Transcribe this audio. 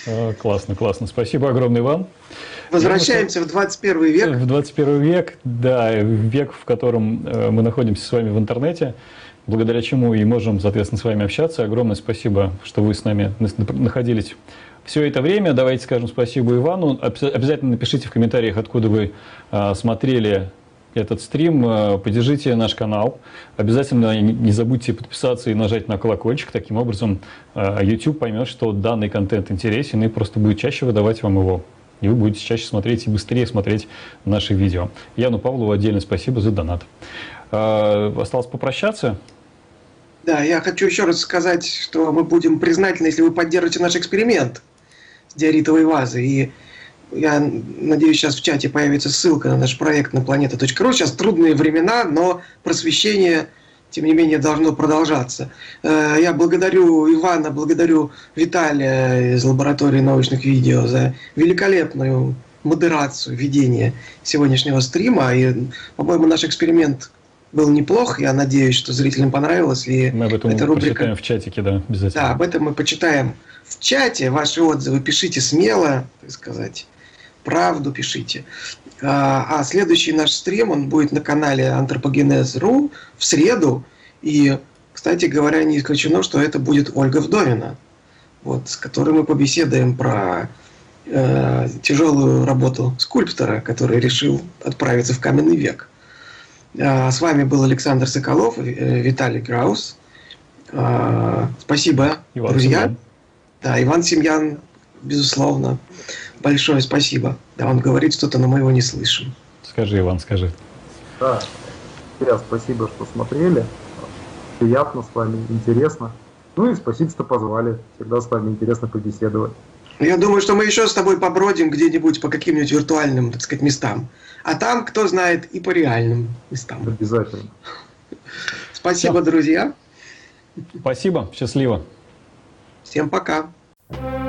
Классно, классно. Спасибо огромное, Иван. Возвращаемся в 21 век. В 21 век, да, век, в котором мы находимся с вами в интернете, благодаря чему и можем, соответственно, с вами общаться. Огромное спасибо, что вы с нами находились все это время. Давайте скажем спасибо Ивану. Обязательно напишите в комментариях, откуда вы смотрели этот стрим. Поддержите наш канал. Обязательно не забудьте подписаться и нажать на колокольчик. Таким образом, YouTube поймет, что данный контент интересен и просто будет чаще выдавать вам его. И вы будете чаще смотреть и быстрее смотреть наши видео. Яну Павлову отдельно спасибо за донат. Осталось попрощаться. Да, я хочу еще раз сказать, что мы будем признательны, если вы поддержите наш эксперимент с диоритовой вазой. И я надеюсь, сейчас в чате появится ссылка на наш проект на planeta.ru. Сейчас трудные времена, но просвещение, тем не менее, должно продолжаться. Я благодарю Ивана, благодарю Виталия из лаборатории научных видео за великолепную модерацию, ведение сегодняшнего стрима. И, по-моему, наш эксперимент был неплох. Я надеюсь, что зрителям понравилось. И мы об этом почитаем в чатике, да, обязательно. Да, об этом мы почитаем в чате. Ваши отзывы пишите смело, так сказать. Правду пишите. А следующий наш стрим, он будет на канале Anthropogenes.ru в среду. И, кстати говоря, не исключено, что это будет Ольга Вдовина, вот, с которой мы побеседуем про тяжелую работу скульптора, который решил отправиться в каменный век. С вами был Александр Соколов, Виталий Граус. Спасибо, Иван друзья. Семьян. Да, Иван Семьян, безусловно. Большое спасибо. Да, он говорит что-то, но мы его не слышим. Скажи, Иван, скажи. Да, спасибо, что смотрели. Приятно с вами, интересно. Ну и спасибо, что позвали. Всегда с вами интересно побеседовать. Я думаю, что мы еще с тобой побродим где-нибудь по каким-нибудь виртуальным, так сказать, местам. А там, кто знает, и по реальным местам. Обязательно. Спасибо, друзья. Спасибо, счастливо. Всем пока.